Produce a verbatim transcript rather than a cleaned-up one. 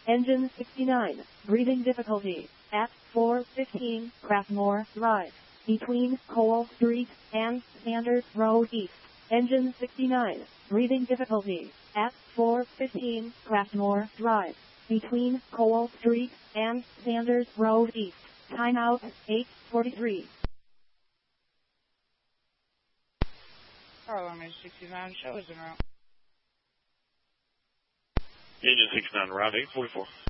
Engine sixty-nine, breathing difficulty, at four fifteen Craftmore Drive, between Cole Street and Sanders Road East. Engine sixty-nine, breathing difficulty, at four fifteen Craftmore Drive, between Cole Street and Sanders Road East. Timeout, eight forty-three. Harlem is sixty-nine, show is en route. Engine sixty-nine, route eight forty-four.